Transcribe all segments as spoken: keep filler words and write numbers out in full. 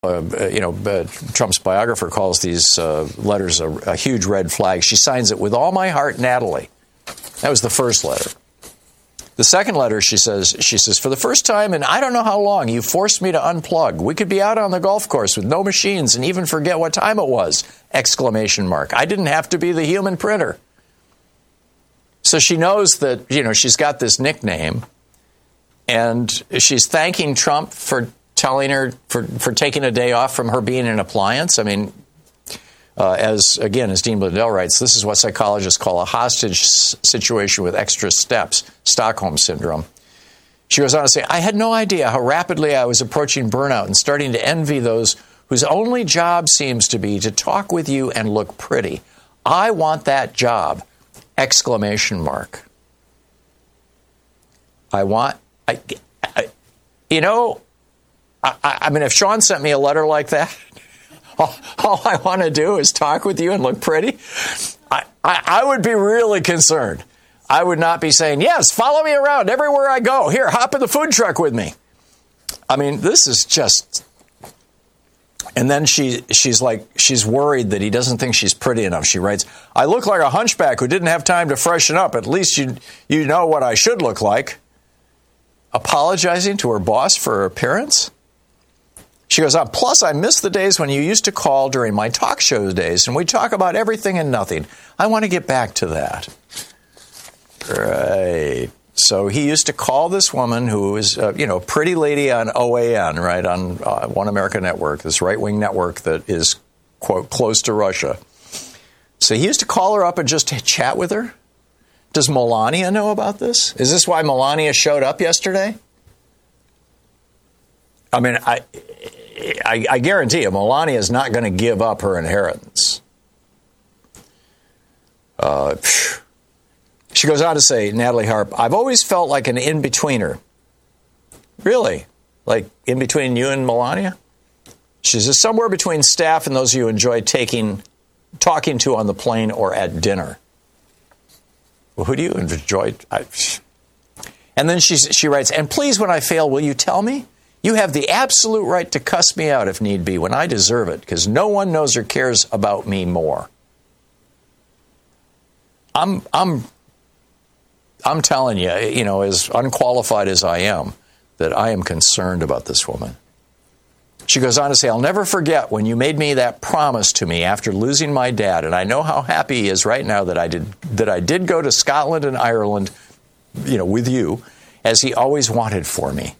Uh, you know, uh, Trump's biographer calls these uh, letters a, a huge red flag. She signs it with all my heart, Natalie. That was the first letter. The second letter, she says, she says, for the first time in I don't know how long, you forced me to unplug. We could be out on the golf course with no machines and even forget what time it was! Exclamation mark. I didn't have to be the human printer. So she knows that, you know, she's got this nickname, and she's thanking Trump for telling her, for, for taking a day off from her being an appliance. I mean, uh, as, again, as Dean Blundell writes, this is what psychologists call a hostage situation with extra steps, Stockholm Syndrome. She goes on to say, I had no idea how rapidly I was approaching burnout and starting to envy those whose only job seems to be to talk with you and look pretty. I want that job! Exclamation mark. I want, I, I, you know, I, I mean, if Sean sent me a letter like that, all, all I want to do is talk with you and look pretty, I, I, I would be really concerned. I would not be saying, yes, follow me around everywhere I go. Here, hop in the food truck with me. I mean, this is just... And then she she's like, she's worried that he doesn't think she's pretty enough. She writes, I look like a hunchback who didn't have time to freshen up. At least you you know what I should look like. Apologizing to her boss for her appearance? She goes on, plus I miss the days when you used to call during my talk show days and we talk about everything and nothing. I want to get back to that. Right. So he used to call this woman who was, uh, you know, a pretty lady on O A N, right, on uh, One America Network, this right-wing network that is, quote, close to Russia. So he used to call her up and just chat with her. Does Melania know about this? Is this why Melania showed up yesterday? I mean, I, I, I guarantee you, Melania is not going to give up her inheritance. Uh, she goes on to say, Natalie Harp, I've always felt like an in-betweener. Really? Like in between you and Melania? She says, somewhere between staff and those you enjoy taking, talking to on the plane or at dinner. Well, who do you enjoy? I, and then she, she writes, and please, when I fail, will you tell me? You have the absolute right to cuss me out if need be when I deserve it, because no one knows or cares about me more. I'm, I'm, I'm telling you, you know, as unqualified as I am, that I am concerned about this woman. She goes on to say, I'll never forget when you made me that promise to me after losing my dad, and I know how happy he is right now that I did that I did go to Scotland and Ireland, you know, with you, as he always wanted for me.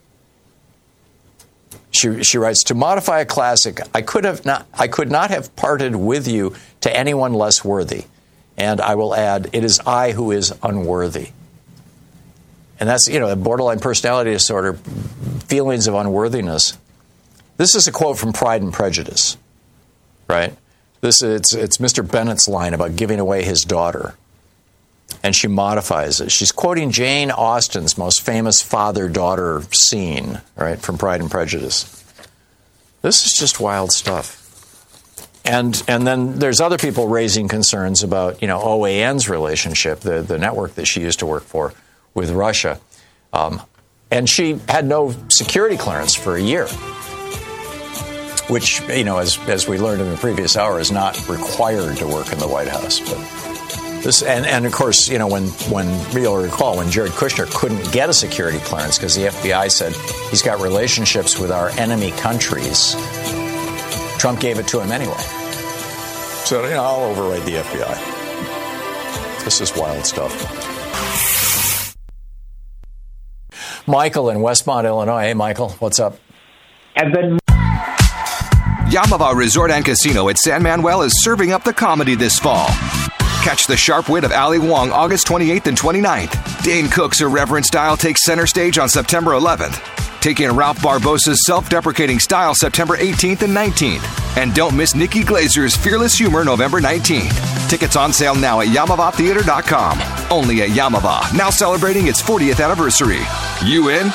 She she writes, to modify a classic, I could have not I could not have parted with you to anyone less worthy. And I will add, it is I who is unworthy. And that's, you know, a borderline personality disorder, feelings of unworthiness. This is a quote from Pride and Prejudice, right? This it's it's Mister Bennett's line about giving away his daughter. And she modifies it. She's quoting Jane Austen's most famous father-daughter scene, right, from Pride and Prejudice. This is just wild stuff. And and then there's other people raising concerns about, you know, O A N's relationship, the, the network that she used to work for, with Russia. Um, and she had no security clearance for a year, which, you know, as as we learned in the previous hour, is not required to work in the White House. But this, and, and of course, you know, when, when you'll recall, when Jared Kushner couldn't get a security clearance because the F B I said he's got relationships with our enemy countries, Trump gave it to him anyway. So, you know, I'll override the F B I. This is wild stuff. Michael in Westmont, Illinois. Hey, Michael, what's up? I've been... Yamava Resort and Casino at San Manuel is serving up the comedy this fall. Catch the sharp wit of Ali Wong August twenty-eighth and twenty-ninth. Dane Cook's irreverent style takes center stage on September eleventh. Take in Ralph Barbosa's self-deprecating style September eighteenth and nineteenth. And don't miss Nikki Glazer's fearless humor November nineteenth. Tickets on sale now at Yamava Theater dot com. Only at Yamava, now celebrating its fortieth anniversary. You in?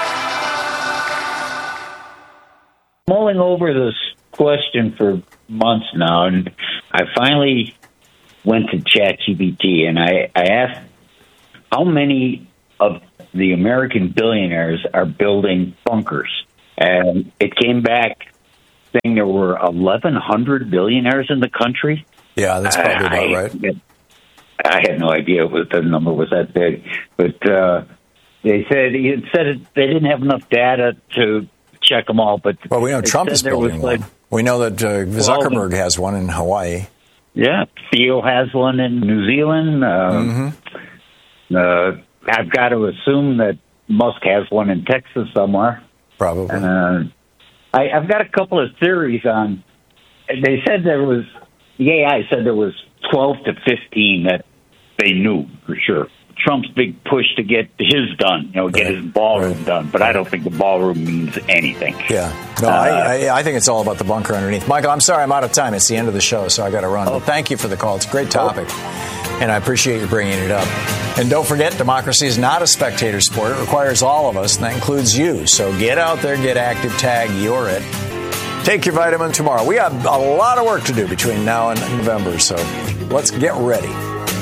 Mulling over this question for months now, and I finally went to ChatGPT, and I, I asked how many of the American billionaires are building bunkers, and it came back thing, there were eleven hundred billionaires in the country. Yeah, that's probably about I, right. I had no idea what the number was that big, but uh, they said it said it, they didn't have enough data to check them all. But well, we know Trump is building one. Like, we know that uh, Zuckerberg well, has one in Hawaii. Yeah, Theo has one in New Zealand. Uh, mm-hmm. uh, I've got to assume that Musk has one in Texas somewhere. Probably. Uh, I, I've got a couple of theories on. They said there was the A I said there was twelve to fifteen that they knew for sure. Trump's big push to get his done, you know, get right. his ballroom right. done, but I don't think the ballroom means anything. Yeah, no, uh, I, I, I think it's all about the bunker underneath. Michael, I'm sorry, I'm out of time. It's the end of the show, so I got to run. Oh. But thank you for the call. It's a great topic, oh. and I appreciate you bringing it up. And don't forget, democracy is not a spectator sport. It requires all of us, and that includes you. So get out there, get active, tag, you're it. Take your vitamin tomorrow. We have a lot of work to do between now and November, so let's get ready.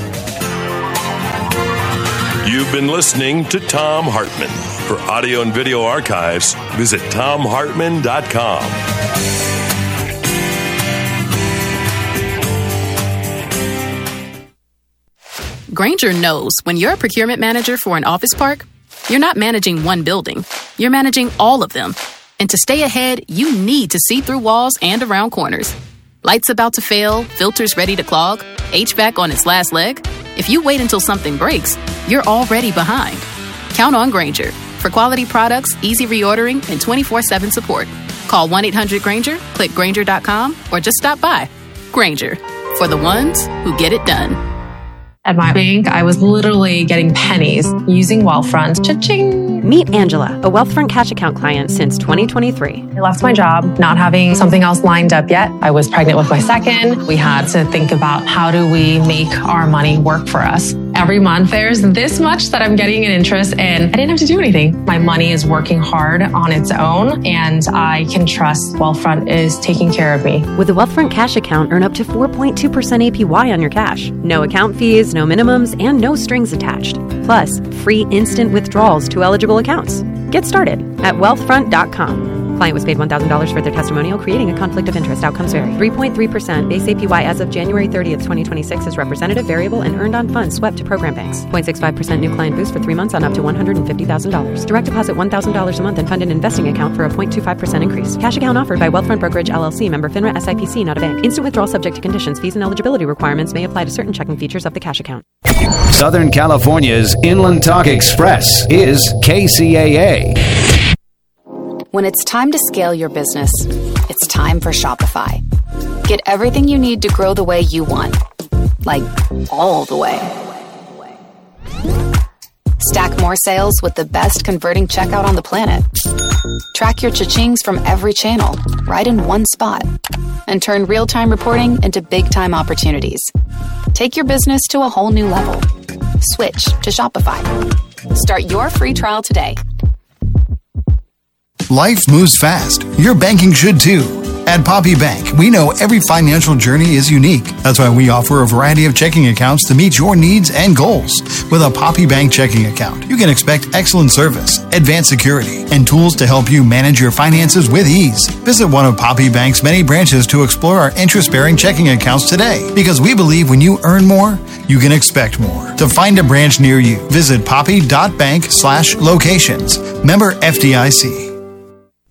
You've been listening to Thom Hartmann. For audio and video archives, visit thom hartmann dot com. Grainger knows when you're a procurement manager for an office park, you're not managing one building. You're managing all of them. And to stay ahead, you need to see through walls and around corners. Lights about to fail, filters ready to clog, H V A C on its last leg. If you wait until something breaks, you're already behind. Count on Grainger for quality products, easy reordering, and twenty-four seven support. Call one eight hundred Grainger, click Grainger dot com, or just stop by. Grainger, for the ones who get it done. At my bank, I was literally getting pennies using Wealthfront. Cha-ching! Meet Angela, a Wealthfront cash account client since twenty twenty-three. I left my job, not having something else lined up yet. I was pregnant with my second. We had to think about how do we make our money work for us. Every month, there's this much that I'm getting in interest, and I didn't have to do anything. My money is working hard on its own, and I can trust Wealthfront is taking care of me. With a Wealthfront cash account, earn up to four point two percent A P Y on your cash. No account fees, no minimums, and no strings attached. Plus, free instant withdrawals to eligible accounts. Get started at wealthfront dot com. Client was paid one thousand dollars for their testimonial, creating a conflict of interest. Outcomes vary. three point three percent base A P Y as of January thirtieth, twenty twenty-six is representative, variable, and earned on funds swept to program banks. zero point six five percent new client boost for three months on up to one hundred fifty thousand dollars. Direct deposit one thousand dollars a month and fund an investing account for a zero point two five percent increase. Cash account offered by Wealthfront Brokerage, L L C, member FINRA S I P C, not a bank. Instant withdrawal subject to conditions. Fees and eligibility requirements may apply to certain checking features of the cash account. Southern California's Inland Talk Express is K C A A. When it's time to scale your business, it's time for Shopify. Get everything you need to grow the way you want. Like, all the way. Stack more sales with the best converting checkout on the planet. Track your cha-chings from every channel, right in one spot. And turn real-time reporting into big-time opportunities. Take your business to a whole new level. Switch to Shopify. Start your free trial today. Life moves fast. Your banking should too. At Poppy Bank, we know every financial journey is unique. That's why we offer a variety of checking accounts to meet your needs and goals. With a Poppy Bank checking account, you can expect excellent service, advanced security, and tools to help you manage your finances with ease. Visit one of Poppy Bank's many branches to explore our interest-bearing checking accounts today, because we believe when you earn more, you can expect more. To find a branch near you, visit poppy dot bank slash locations. Member F D I C.